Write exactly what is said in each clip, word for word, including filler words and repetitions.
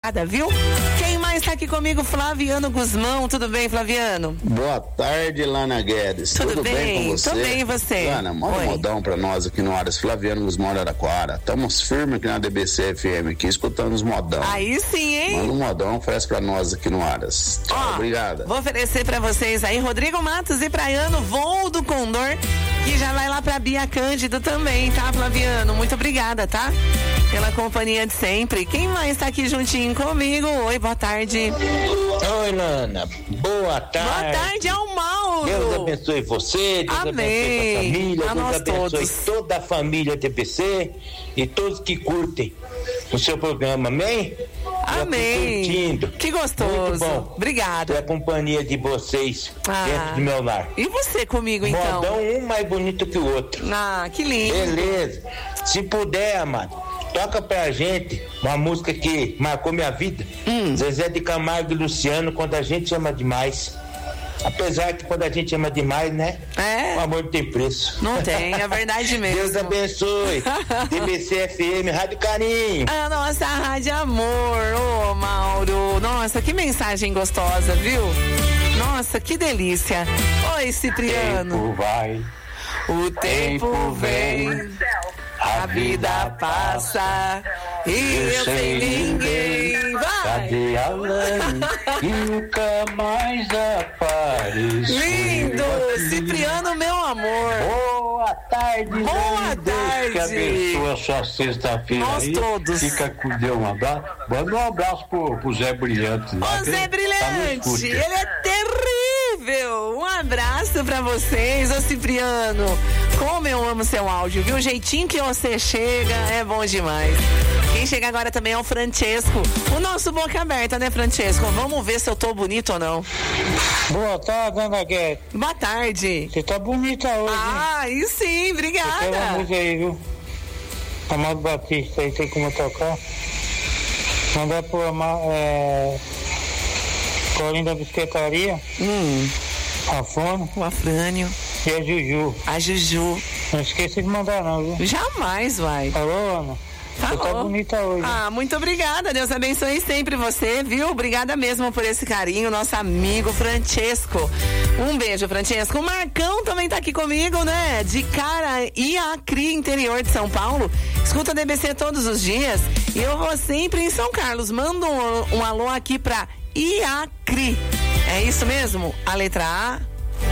obrigada, viu? Quem mais tá aqui comigo? Flaviano Guzmão, tudo bem, Flaviano? Boa tarde, Lana Guedes. Tudo, tudo bem? bem com você? Tudo bem, e você? Lana, manda Oi. um modão pra nós aqui no Aras, Flaviano Guzmão de Araraquara. Estamos firmes aqui na D B C F M, aqui, escutando os modão. Aí sim, hein? Manda um modão, oferece pra nós aqui no Aras. Tchau, Ó, obrigada. Vou oferecer pra vocês aí, Rodrigo Matos e Praiano, Voo do Condor, que já vai lá pra Bia Cândido também, tá, Flaviano? Muito obrigada, tá? Pela companhia de sempre. Quem mais tá aqui juntinho comigo? Oi, boa tarde. Oi, Lana. Boa tarde. Boa tarde, é o Mauro. Deus abençoe você, Deus Amém. abençoe a família, A Deus nós abençoe todos. toda a família T B C e todos que curtem o seu programa, amém? Amém. Curtindo. Que gostoso. Muito bom. Obrigada. Pela companhia de vocês Ah. dentro do meu lar. E você comigo, então? Modão um mais bonito que o outro. Ah, que lindo. Beleza. Se puder, amado, toca pra gente uma música que marcou minha vida. Hum. Zezé de Camargo e Luciano, Quando a Gente Ama Demais. Apesar que quando a gente ama demais, né? É. O amor não tem preço. Não tem, é verdade mesmo. Deus abençoe. D B C F M, Rádio Carinho. A nossa Rádio Amor, ô Mauro. Nossa, que mensagem gostosa, viu? Nossa, que delícia. Oi, Cipriano. Tempo vai, O tempo vem, a vida passa e eu sem ninguém. Vai! Cadê a Lani? E nunca mais apareceu. Lindo! Cipriano, meu amor. Boa tarde, Boa Lani. Deus tarde. que abençoe a sua sexta-feira. Nós aí. todos. Fica com Deus, um abraço. Manda um abraço pro, pro Zé Brilhante. lá, Ô que Zé ele tá no Brilhante, escute. ele é terrível. Um abraço pra vocês, ô Cipriano. Como eu amo seu áudio, viu? O jeitinho que você chega é bom demais. Quem chega agora também é o Francesco. O nosso boca aberta, né, Francesco? Vamos ver se eu tô bonito ou não. Boa tarde, Ana Guedes. Boa tarde. Você tá bonita hoje, hein? Ah, e sim, Tem uma obrigada. música aí, viu? Amado Batista aí, tem como tocar. Mandar pro Amar, é... Corinho da Bisquetaria, Hum, Afone o Afrânio, e a Juju. a Juju. Não esqueça de mandar não, viu? Jamais vai. Alô, Ana? Você tá Falou. bonita hoje. Ah, muito obrigada. Deus abençoe sempre você, viu? Obrigada mesmo por esse carinho, nosso amigo Francesco. Um beijo, Francesco. O Marcão também tá aqui comigo, né? De cara e Acri, interior de São Paulo. Escuta a D B C todos os dias. E eu vou sempre em São Carlos. Manda um, um alô aqui pra Iacri. É isso mesmo? A letra A.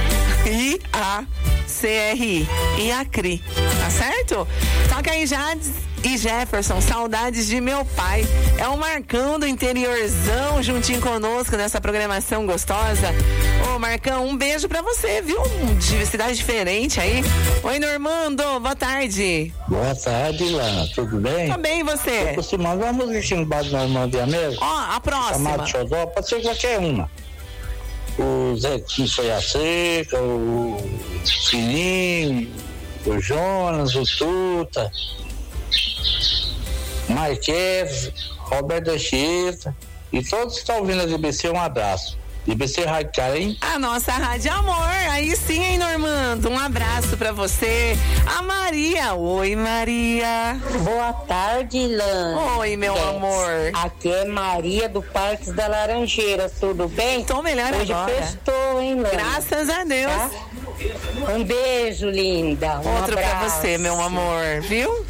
I A C R I. Iacri. Tá certo? Toca aí, Jades e Jefferson, Saudades de Meu Pai. É o Marcão do interiorzão juntinho conosco nessa programação gostosa. Ô Marcão, um beijo pra você, viu? De cidade diferente aí. Oi, Normando, boa tarde. Boa tarde, Lana. Tudo bem? Tá bem, e você? Você manda uma música no bar do Normandia mesmo? Ó, a próxima. Chamado Xodó, pode ser qualquer uma. O Zé Kim foi a seca, o Sininho, o Jonas, o Tuta, Marquês, Roberto Anchieta e todos que estão ouvindo a D B C, um abraço. D B C Rádio Carinho. A nossa Rádio Amor, aí sim, hein, Normando? Um abraço pra você. A Maria. Oi, Maria. Boa tarde, Lana. Oi, meu Guedes. amor. Aqui é Maria do Parques da Laranjeira, tudo bem? Tô melhor Hoje agora. festou, hein, Lana? Graças a Deus. Tá? Um beijo, linda. Um Outro pra abraço. você, meu amor, viu?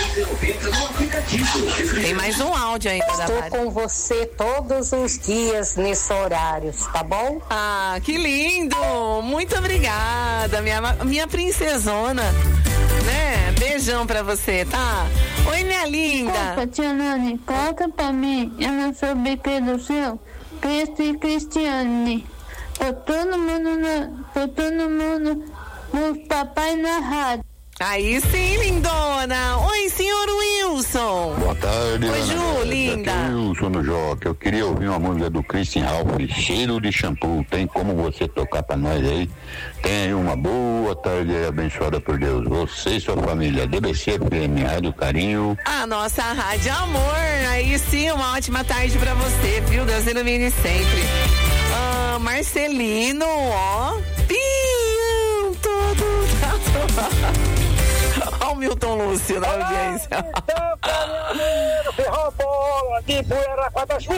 Tem mais um áudio ainda da Estou Mari. com você todos os dias nesse horário, tá bom? Ah, que lindo! Muito obrigada, minha, minha princesona. Né? Beijão pra você, tá? Oi, minha linda. Opa, tia Nani, coloca pra mim. Eu não sou B P do céu. Cristo e Cristiane. Tô todo mundo na. Tô todo mundo no papai na rádio. Aí sim, lindona. Oi, senhor Wilson. Boa tarde, Oi, Ana Ju, Guedes. linda. Aqui é o Wilson do Joca. Eu queria ouvir uma música do Christian Ralph, Cheiro de Shampoo. Tem como você tocar pra nós aí? Tenha uma boa tarde aí, abençoada por Deus. Você e sua família. D B C F M, Rádio Carinho. A nossa Rádio Amor. Aí sim, uma ótima tarde pra você, viu? Deus ilumine sempre. Ah, Marcelino, ó. Pião, todo. Olha o Milton Lúcio na audiência.